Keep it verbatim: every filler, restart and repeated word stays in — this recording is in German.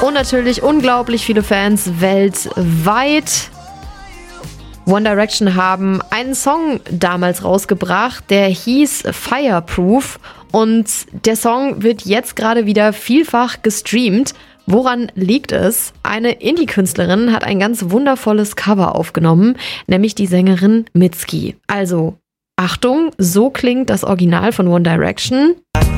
Und natürlich unglaublich viele Fans weltweit. One Direction haben einen Song damals rausgebracht, der hieß Fireproof. Und der Song wird jetzt gerade wieder vielfach gestreamt. Woran liegt es? Eine Indie-Künstlerin hat ein ganz wundervolles Cover aufgenommen, nämlich die Sängerin Mitski. Also, Achtung, so klingt das Original von One Direction.